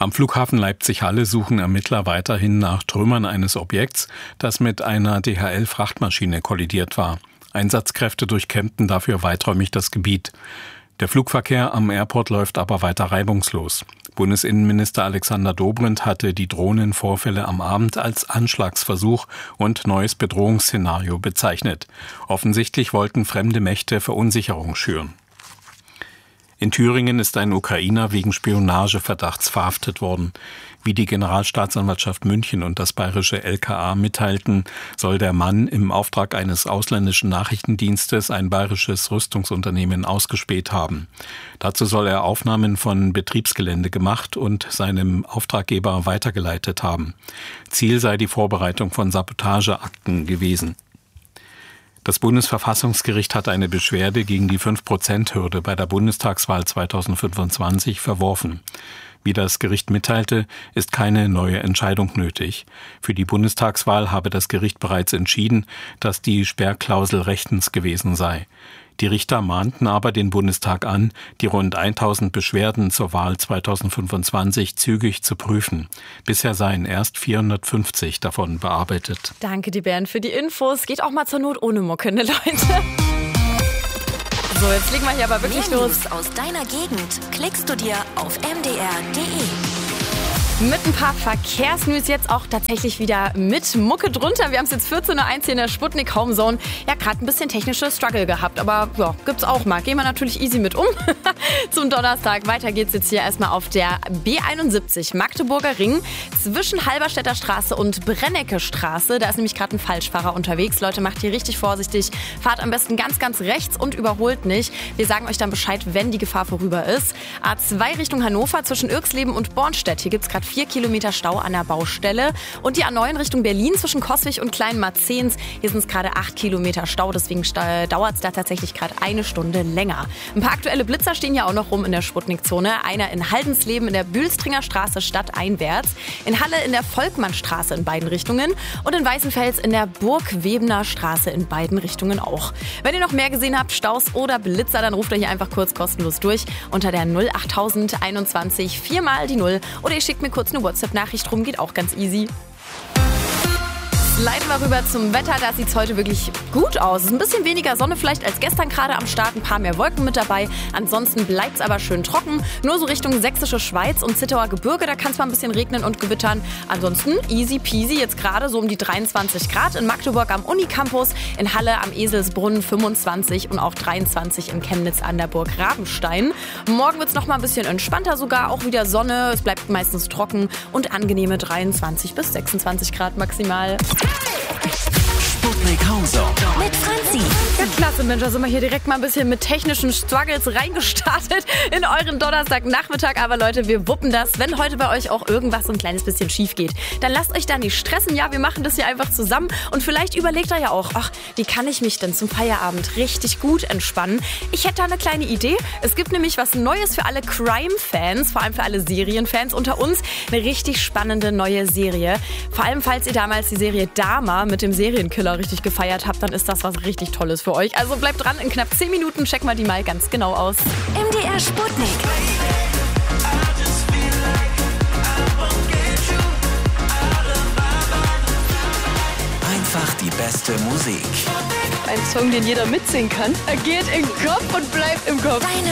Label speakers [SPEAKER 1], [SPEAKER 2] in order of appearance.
[SPEAKER 1] Am Flughafen Leipzig-Halle suchen Ermittler weiterhin nach Trümmern eines Objekts, das mit einer DHL-Frachtmaschine kollidiert war. Einsatzkräfte durchkämmten dafür weiträumig das Gebiet. Der Flugverkehr am Airport läuft aber weiter reibungslos. Bundesinnenminister Alexander Dobrindt hatte die Drohnenvorfälle am Abend als Anschlagsversuch und neues Bedrohungsszenario bezeichnet. Offensichtlich wollten fremde Mächte Verunsicherung schüren. In Thüringen ist ein Ukrainer wegen Spionageverdachts verhaftet worden. Wie die Generalstaatsanwaltschaft München und das bayerische LKA mitteilten, soll der Mann im Auftrag eines ausländischen Nachrichtendienstes ein bayerisches Rüstungsunternehmen ausgespäht haben. Dazu soll er Aufnahmen von Betriebsgelände gemacht und seinem Auftraggeber weitergeleitet haben. Ziel sei die Vorbereitung von Sabotageakten gewesen. Das Bundesverfassungsgericht hat eine Beschwerde gegen die 5%-Hürde bei der Bundestagswahl 2025 verworfen. Wie das Gericht mitteilte, ist keine neue Entscheidung nötig. Für die Bundestagswahl habe das Gericht bereits entschieden, dass die Sperrklausel rechtens gewesen sei. Die Richter mahnten aber den Bundestag an, die rund 1000 Beschwerden zur Wahl 2025 zügig zu prüfen. Bisher seien erst 450 davon bearbeitet.
[SPEAKER 2] Danke dir, Bernd, für die Infos. Geht auch mal zur Not ohne Mucke, ne Leute? So, jetzt legen wir hier aber wirklich
[SPEAKER 3] Mehr
[SPEAKER 2] los.
[SPEAKER 3] News aus deiner Gegend klickst du dir auf mdr.de.
[SPEAKER 2] Mit ein paar Verkehrsnews jetzt auch tatsächlich wieder mit Mucke drunter. Wir haben es jetzt 14.01 Uhr hier in der Sputnik Homezone. Ja, gerade ein bisschen technische Struggle gehabt, aber ja, gibt's auch mal. Gehen wir natürlich easy mit um. Zum Donnerstag. Weiter geht's jetzt hier erstmal auf der B71 Magdeburger Ring zwischen Halberstädter Straße und Brennecke Straße. Da ist nämlich gerade ein Falschfahrer unterwegs. Leute, macht hier richtig vorsichtig. Fahrt am besten ganz, ganz rechts und überholt nicht. Wir sagen euch dann Bescheid, wenn die Gefahr vorüber ist. A2 Richtung Hannover zwischen Irxleben und Bornstedt. Hier gibt's gerade 4 Kilometer Stau an der Baustelle. Und die A9 Richtung Berlin zwischen Coswig und Kleinmarzens. Hier sind es gerade 8 Kilometer Stau, deswegen dauert es da tatsächlich gerade eine Stunde länger. Ein paar aktuelle Blitzer stehen ja auch noch rum in der Sputnik-Zone. Einer in Haldensleben in der Bülstringer Straße stadteinwärts, in Halle in der Volkmannstraße in beiden Richtungen und in Weißenfels in der Burgwebener Straße in beiden Richtungen auch. Wenn ihr noch mehr gesehen habt, Staus oder Blitzer, dann ruft euch hier einfach kurz kostenlos durch unter der 08021 4 mal die 0 oder ihr schickt mir kurz eine WhatsApp-Nachricht rum, geht auch ganz easy. Leiten wir rüber zum Wetter, da sieht es heute wirklich gut aus. Es ist ein bisschen weniger Sonne vielleicht als gestern gerade am Start, ein paar mehr Wolken mit dabei. Ansonsten bleibt es aber schön trocken. Nur so Richtung Sächsische Schweiz und Zittauer Gebirge, da kann es mal ein bisschen regnen und gewittern. Ansonsten easy peasy, jetzt gerade so um die 23 Grad in Magdeburg am Unicampus, in Halle am Eselsbrunn 25 und auch 23 in Chemnitz an der Burg Rabenstein. Morgen wird es noch mal ein bisschen entspannter sogar, auch wieder Sonne. Es bleibt meistens trocken und angenehme 23 bis 26 Grad maximal.
[SPEAKER 4] Sputnik Homezone
[SPEAKER 3] Mit Franzi.
[SPEAKER 2] Ja, klasse, Mensch, da sind wir hier direkt mal ein bisschen mit technischen Struggles reingestartet in euren Donnerstagnachmittag. Aber Leute, wir wuppen das. Wenn heute bei euch auch irgendwas so ein kleines bisschen schief geht, dann lasst euch da nicht stressen. Ja, wir machen das hier einfach zusammen. Und vielleicht überlegt ihr ja auch, ach, wie kann ich mich denn zum Feierabend richtig gut entspannen? Ich hätte da eine kleine Idee. Es gibt nämlich was Neues für alle Crime-Fans, vor allem für alle Serienfans unter uns. Eine richtig spannende neue Serie. Vor allem, falls ihr damals die Serie Dahmer mit dem Serienkiller richtig gefeiert habt, dann ist das was richtig Tolles für euch. Also bleibt dran, in knapp 10 Minuten checken wir die mal ganz genau aus.
[SPEAKER 3] MDR Sputnik.
[SPEAKER 4] einfach die beste Musik.
[SPEAKER 5] Ein Song, den jeder mitsingen kann. Er geht in den Kopf und bleibt im Kopf.
[SPEAKER 3] Deine